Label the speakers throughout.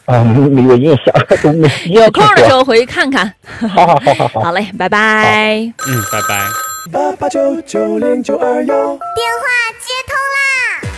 Speaker 1: 没有印象，都没
Speaker 2: 有空的时候回去看看。
Speaker 1: 好，
Speaker 2: 好嘞，拜拜。
Speaker 3: 拜拜。
Speaker 4: 88990921，
Speaker 5: 电话接通啦！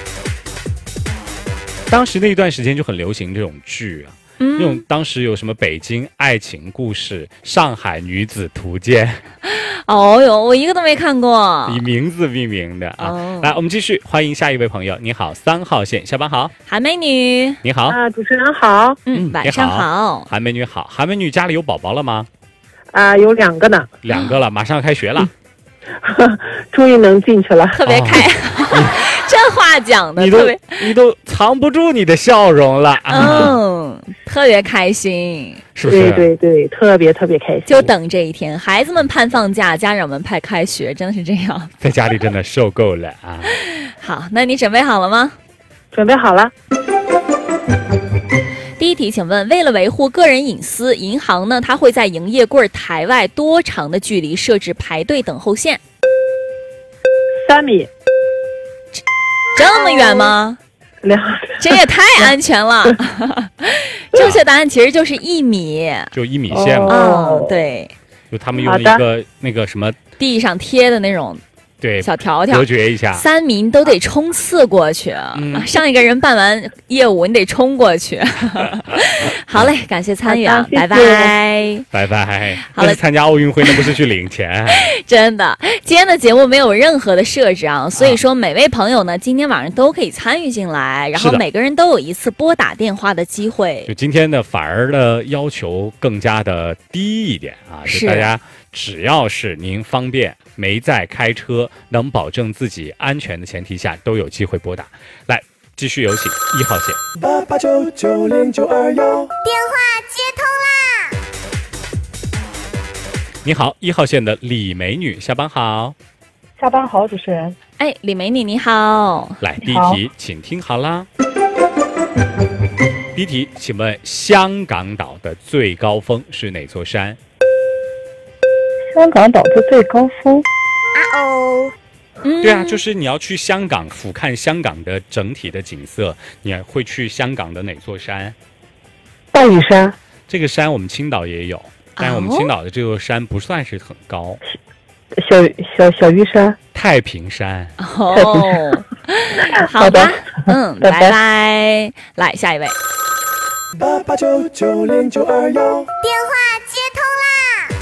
Speaker 3: 当时那一段时间就很流行这种剧啊，那种当时有什么北京爱情故事、上海女子图鉴，
Speaker 2: 哦哟，我一个都没看过。
Speaker 3: 以名字命名的啊。来，我们继续欢迎下一位朋友。你好，3号线，下班好。
Speaker 2: 韩美女，
Speaker 3: 你好。
Speaker 6: 主持人好。
Speaker 2: 晚上好。
Speaker 3: 韩美女好。韩美女家里有宝宝了吗？
Speaker 6: 有2个呢。
Speaker 3: 2个了，马上要开学了。
Speaker 6: 终于能进去了，
Speaker 2: 特别开。这话讲的
Speaker 3: 你都藏不住你的笑容了。
Speaker 2: 特别开心，
Speaker 3: 是不是？
Speaker 6: 对，特别开心。
Speaker 2: 就等这一天，孩子们盼放假，家长们盼开学，真的是这样。
Speaker 3: 在家里真的受够了啊！
Speaker 2: 好，那你准备好了吗？
Speaker 6: 准备好了。
Speaker 2: 第一题，请问，为了维护个人隐私，银行呢，它会在营业柜台外多长的距离设置排队等候线
Speaker 6: ？3米。
Speaker 2: 这么远吗？这也太安全了。正确答案其实就是1米，
Speaker 3: 就1米线嘛。
Speaker 2: 对，
Speaker 3: 就他们用了一个那个什么
Speaker 2: 地上贴的那种。对，小条条
Speaker 3: 隔绝一下
Speaker 2: ，3米你都得冲刺过去。上一个人办完业务，你得冲过去。好嘞，感谢参与啊，拜拜，
Speaker 3: 拜拜。
Speaker 2: 好了，
Speaker 3: 参加奥运会那不是去领钱？
Speaker 2: 真的，今天的节目没有任何的设置啊，所以说每位朋友呢，今天晚上都可以参与进来，然后每个人都有一次拨打电话的机会。
Speaker 3: 就今天的反而的要求更加的低一点啊，就大家只要是您方便，没在开车，能保证自己安全的前提下，都有机会拨打。来，继续有请1号线。
Speaker 4: 88990921，
Speaker 5: 电话接通啦！
Speaker 3: 你好，1号线的李美女，下班好。
Speaker 6: 下班好，主持人。
Speaker 2: 李美女你好。
Speaker 3: 来，第一题，请听好啦。第一题，请问香港岛的最高峰是哪座山？
Speaker 6: 香港岛的最高峰。
Speaker 3: 对啊，就是你要去香港俯瞰香港的整体的景色，你会去香港的哪座山？
Speaker 6: 大屿山。
Speaker 3: 这个山我们青岛也有，但是我们青岛的这座山不算是很高。
Speaker 6: 小屿山。
Speaker 3: 太平山。
Speaker 2: 好吧，拜拜。来，下一位。
Speaker 4: 88990921，
Speaker 5: 电话接通啦！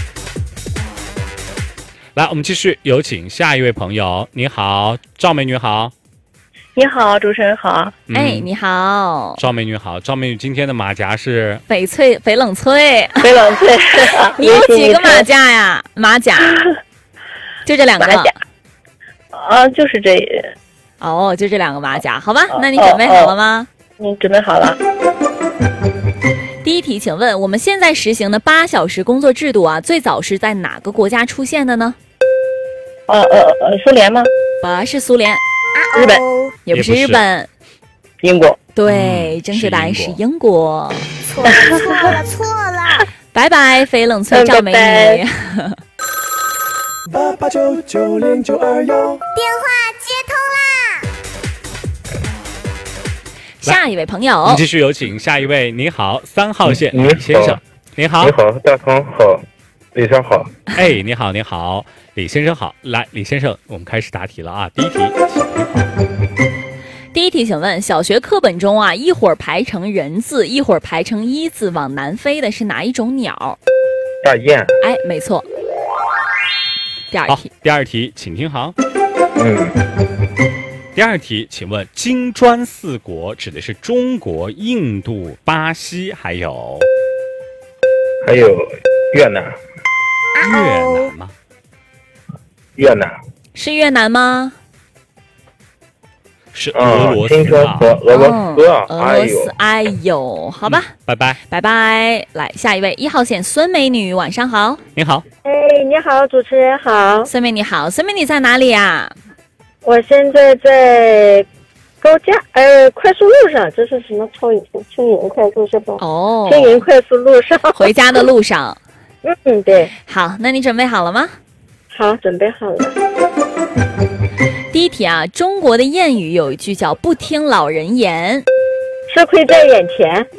Speaker 3: 来，我们继续有请下一位朋友。你好，赵美女好。
Speaker 6: 你好，主持人好。
Speaker 2: 你好，
Speaker 3: 赵美女好。赵美女今天的马甲是
Speaker 2: 翡冷翠。你有几个马甲呀？马甲就这2个。
Speaker 6: 就是这。
Speaker 2: 就这2个马甲，好吧？那你准备好了吗？
Speaker 6: 准备好了。
Speaker 2: 第一题，请问我们现在实行的8小时工作制度啊，最早是在哪个国家出现的呢？
Speaker 6: 苏联吗？
Speaker 2: 不是苏联。
Speaker 6: 日本。
Speaker 2: 也不是日本。
Speaker 6: 英国。
Speaker 2: 对，正确答案是英国。
Speaker 5: 错了。
Speaker 2: 拜拜，翡冷翠赵美女。
Speaker 4: 88990921，
Speaker 5: 电话接通啦！
Speaker 2: 下一位朋友，
Speaker 3: 我们继续有请下一位。你好，3号线李先生。你好。
Speaker 1: 你好，大鹏好，李生好。
Speaker 3: 你好，李先生好。来，李先生，我们开始答题了啊。第一题，
Speaker 2: 第一题，请问小学课本中啊，一会儿排成人字，一会儿排成一字往南飞的是哪一种鸟？
Speaker 1: 大雁。
Speaker 2: 没错。
Speaker 3: 第二题，请听好。第二题，请问金砖4国指的是中国、印度、巴西，还有
Speaker 1: 越南。
Speaker 3: 越南吗？
Speaker 1: 越南
Speaker 2: 是越南吗？
Speaker 3: 是俄罗斯啊。
Speaker 1: 俄罗
Speaker 2: 斯。好吧。拜拜。来，下一位1号线孙美女，晚上好。
Speaker 3: 你好。
Speaker 6: 你好，主持人好。
Speaker 2: 孙美女好。孙美女在哪里呀？
Speaker 6: 我现在在快速路上，这是什么青云快速是吧？青云快速路上，
Speaker 2: 回家的路上。
Speaker 6: 对。
Speaker 2: 好，那你准备好了吗？
Speaker 6: 好，准备好了。
Speaker 2: 第一题啊，中国的谚语有一句叫"不听老人言"，
Speaker 6: 吃亏在眼前。